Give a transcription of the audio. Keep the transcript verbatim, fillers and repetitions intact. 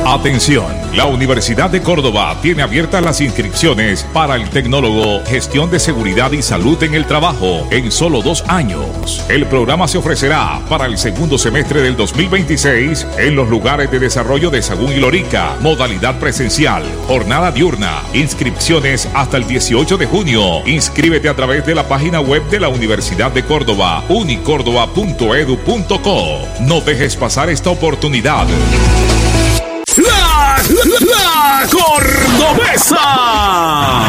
Atención, la Universidad de Córdoba tiene abiertas las inscripciones para el tecnólogo Gestión de Seguridad y Salud en el Trabajo en solo dos años. El programa se ofrecerá para el segundo semestre del dos mil veintiséis en los lugares de desarrollo de Sagún y Lorica, modalidad presencial, jornada diurna, inscripciones hasta el dieciocho de junio. Inscríbete a través de la página web de la Universidad de Córdoba, unicórdoba punto edu punto co. No dejes pasar esta oportunidad. La, la, la Cordobesa.